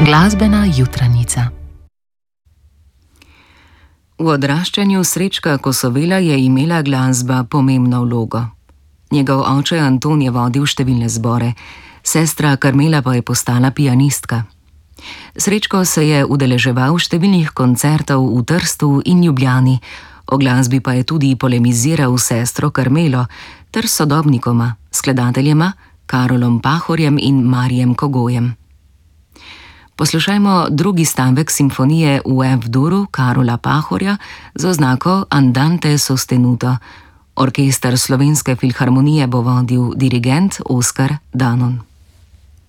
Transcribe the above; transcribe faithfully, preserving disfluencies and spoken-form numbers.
Glasbena jutranica. V odraščanju Srečka Kosovela je imela glasba pomembno vlogo. Njegov oče Anton je vodil številne zbore, sestra Karmela pa je postala pianistka. Srečko se je udeleževal številnih koncertov v Trstu in Ljubljani, o glasbi pa je tudi polemiziral s sestro Karmelo ter sodobnikoma, skladateljema Karolom Pahorjem in Marijem Kogojem. Poslušajmo drugi stavek simfonije v F-duru Karola Pahorja z oznako Andante sostenuto. Orkester Slovenske filharmonije bo vodil dirigent Oskar Danon.